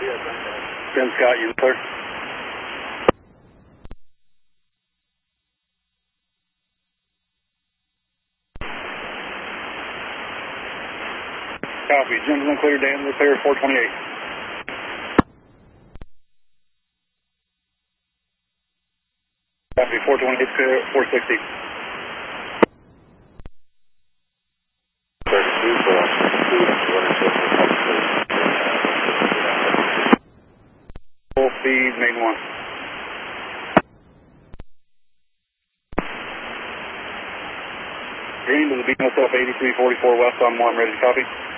Ben Scott, you clear? Copy. Gentlemen clear, Dan clear, 428. Copy, 428 clear, 460. 32, full speed, main 1. Green to the BNSF 8344 west on 1, ready to copy.